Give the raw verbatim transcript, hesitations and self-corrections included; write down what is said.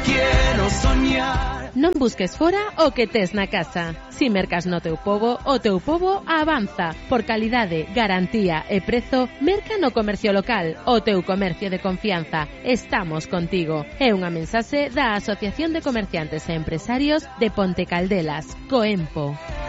quiero soñar. Non busques fora o que tes na casa. Si mercas no teu pobo, o teu pobo avanza. Por calidade, garantía e prezo, merca no comercio local, o teu comercio de confianza. Estamos contigo. É unha mensaxe da Asociación de Comerciantes e Empresarios de Ponte Caldelas, COEMPO.